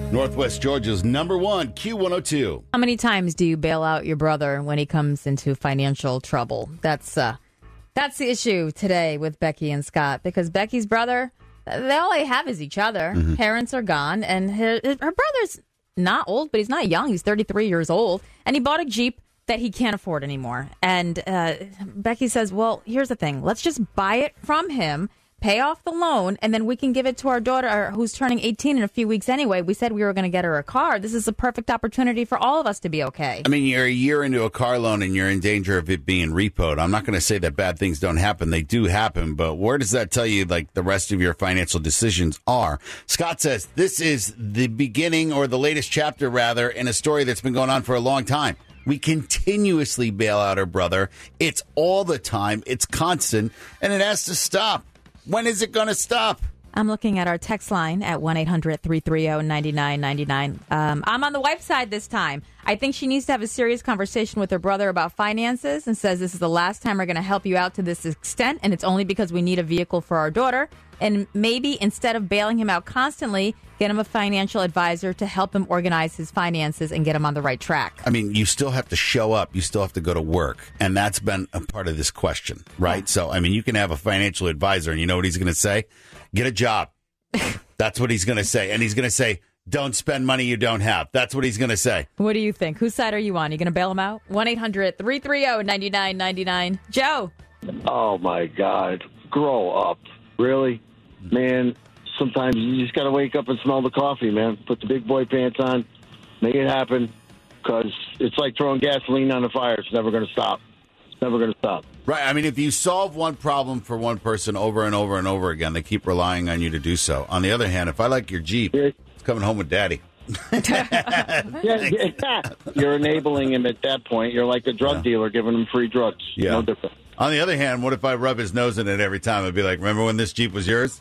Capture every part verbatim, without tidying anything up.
Northwest Georgia's number one, Q one oh two. How many times do you bail out your brother when he comes into financial trouble? That's uh, that's the issue today with Becky and Scott, because Becky's brother, they all they have is each other. Mm-hmm. Parents are gone, and her, her brother's not old, but he's not young. He's thirty-three years old, and he bought a Jeep that he can't afford anymore. And uh, Becky says, well, here's the thing. Let's just buy it from him, pay off the loan, and then we can give it to our daughter who's turning eighteen in a few weeks anyway. We said we were going to get her a car. This is a perfect opportunity for all of us to be okay. I mean, you're a year into a car loan and you're in danger of it being repoed. I'm not going to say that bad things don't happen. They do happen, but where does that tell you, like, the rest of your financial decisions are? Scott says this is the beginning, or the latest chapter, rather, in a story that's been going on for a long time. We continuously bail out our brother. It's all the time. It's constant, and it has to stop. When is it going to stop? I'm looking at our text line at one eight hundred three three zero nine nine nine nine. Um, I'm on the wife's side this time. I think she needs to have a serious conversation with her brother about finances, and says this is the last time we're going to help you out to this extent, and it's only because we need a vehicle for our daughter. And maybe instead of bailing him out constantly, get him a financial advisor to help him organize his finances and get him on the right track. I mean, you still have to show up. You still have to go to work. And that's been a part of this question, right? Yeah. So, I mean, you can have a financial advisor, and you know what he's going to say? Get a job. That's what he's going to say. And he's going to say, don't spend money you don't have. That's what he's going to say. What do you think? Whose side are you on? Are you going to bail him out? one eight hundred three three zero nine nine nine nine. Joe. Oh, my God. Grow up. Really? Man, sometimes you just got to wake up and smell the coffee, man. Put the big boy pants on. Make it happen, because it's like throwing gasoline on the fire. It's never going to stop. It's never going to stop. Right. I mean, if you solve one problem for one person over and over and over again, they keep relying on you to do so. On the other hand, if I like your Jeep, yeah. It's coming home with Daddy. yeah, yeah. You're enabling him at that point. You're like a drug yeah. dealer giving him free drugs. Yeah. No different. On the other hand, what if I rub his nose in it every time? I'd be like, remember when this Jeep was yours?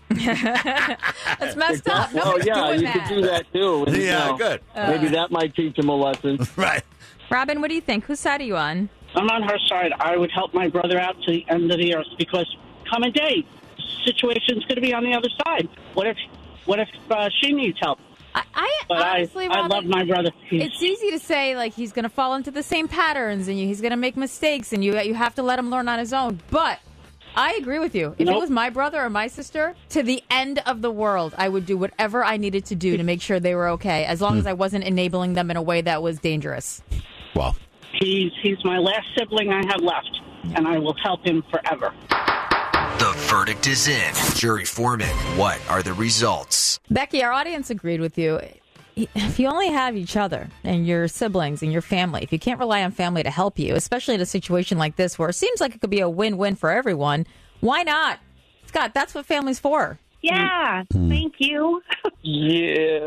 That's messed up. Oh, yeah, you that. could do that, too. Yeah, you know, good. Uh, maybe that might teach him a lesson. Right. Robin, what do you think? Whose side are you on? I'm on her side. I would help my brother out to the end of the earth, because come a day, the situation's going to be on the other side. What if what if uh, she needs help? I, I but honestly, I, Robin, I love my brother. He's, it's easy to say, like, he's going to fall into the same patterns, and you, he's going to make mistakes, and you you have to let him learn on his own. But I agree with you. If nope. it was my brother or my sister, to the end of the world, I would do whatever I needed to do to make sure they were okay, as long mm. as I wasn't enabling them in a way that was dangerous. Well, he's he's my last sibling I have left, and I will help him forever. The verdict is in. Jury foreman, what are the results? Becky, our audience agreed with you. If you only have each other and your siblings and your family, if you can't rely on family to help you, especially in a situation like this where it seems like it could be a win-win for everyone, why not? Scott, that's what family's for. Yeah, thank you. Yeah,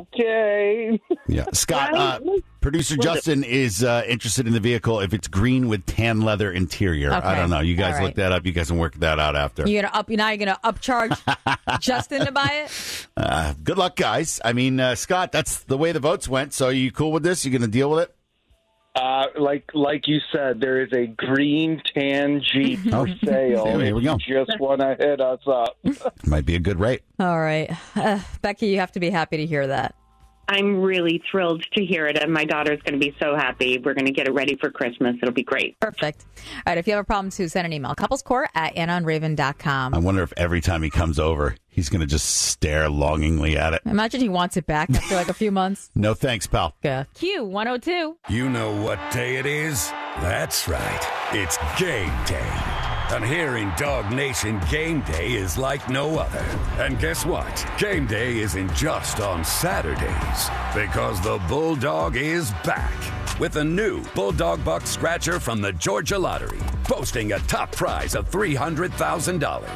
okay. Yeah, Scott, uh, producer Justin is uh, interested in the vehicle if it's green with tan leather interior. Okay. I don't know. You guys right. look that up. You guys can work that out after. You're gonna up. Now you're gonna upcharge Justin to buy it. Uh, good luck, guys. I mean, uh, Scott, that's the way the votes went. So, are you cool with this? You going to deal with it? Uh, like like you said, there is a green tan Jeep for sale. There, here we go. You just want to hit us up. Might be a good rate. All right. Uh, Becky, you have to be happy to hear that. I'm really thrilled to hear it, and my daughter's going to be so happy. We're going to get it ready for Christmas. It'll be great. Perfect. All right, if you have a problem, too, send an email. couplescourt at anna and raven dot com. I wonder if every time he comes over, he's going to just stare longingly at it. Imagine he wants it back after like a few months. No thanks, pal. Yeah. Q one oh two. You know what day it is? That's right. It's game day. And here in Dog Nation, game day is like no other. And guess what? Game day isn't just on Saturdays, because the Bulldog is back with a new Bulldog Buck Scratcher from the Georgia Lottery, boasting a top prize of three hundred thousand dollars.